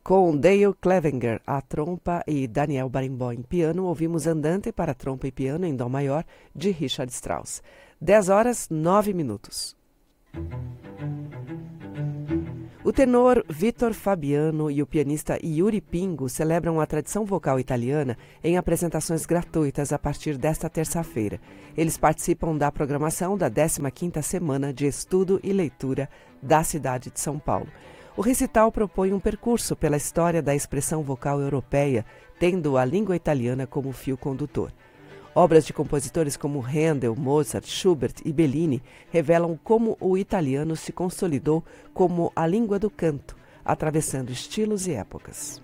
Com Dale Clevenger à trompa e Daniel Barenboim piano, ouvimos Andante para trompa e piano em dó maior, de Richard Strauss. 10h09. O tenor Vitor Fabiano e o pianista Yuri Pingo celebram a tradição vocal italiana em apresentações gratuitas a partir desta terça-feira. Eles participam da programação da 15ª Semana de Estudo e Leitura da cidade de São Paulo. O recital propõe um percurso pela história da expressão vocal europeia, tendo a língua italiana como fio condutor. Obras de compositores como Handel, Mozart, Schubert e Bellini revelam como o italiano se consolidou como a língua do canto, atravessando estilos e épocas.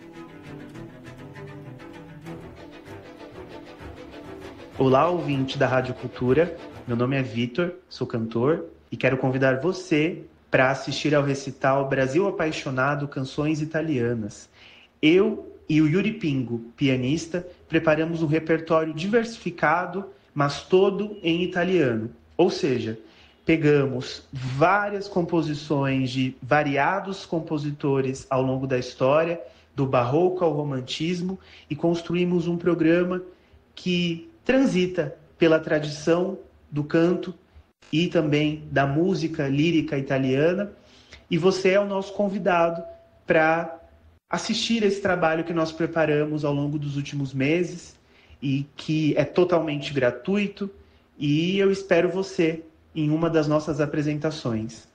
Olá, ouvinte da Rádio Cultura. Meu nome é Vitor, sou cantor e quero convidar você para assistir ao recital Brasil Apaixonado Canções Italianas. Eu e o Yuri Pingo, pianista, preparamos um repertório diversificado, mas todo em italiano. Ou seja, pegamos várias composições de variados compositores ao longo da história, do barroco ao romantismo, e construímos um programa que transita pela tradição do canto e também da música lírica italiana. E você é o nosso convidado para assistir esse trabalho que nós preparamos ao longo dos últimos meses e que é totalmente gratuito, e eu espero você em uma das nossas apresentações.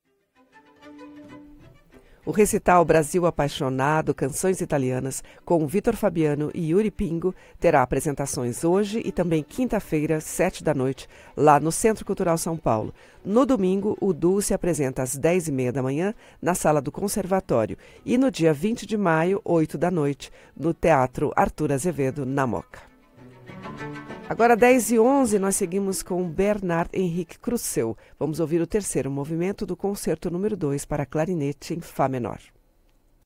O recital Brasil Apaixonado, Canções Italianas, com Vitor Fabiano e Yuri Pingo, terá apresentações hoje e também quinta-feira, 19h, lá no Centro Cultural São Paulo. No domingo, o duo se apresenta às 10h30 na Sala do Conservatório e no dia 20 de maio, 20h, no Teatro Arthur Azevedo, na Moca. Agora, 10h11, nós seguimos com Bernard Henrique Crusoe. Vamos ouvir o terceiro movimento do Concerto número 2 para clarinete em Fá menor.